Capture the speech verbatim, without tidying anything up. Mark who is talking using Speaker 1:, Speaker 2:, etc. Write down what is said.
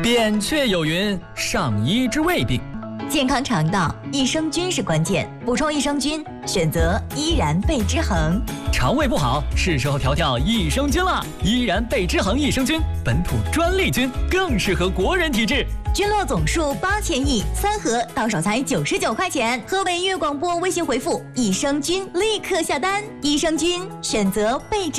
Speaker 1: 扁鹊有云：上医治未病。
Speaker 2: 健康肠道，益生菌是关键。补充益生菌，选择依然贝之恒。
Speaker 1: 肠胃不好，是时候调调益生菌了。依然贝之恒益生菌，本土专利菌，更适合国人体质。
Speaker 2: 菌落总数八千亿，三盒到手才九十九块钱。河北音乐广播微信回复益生菌，立刻下单。益生菌选择贝之。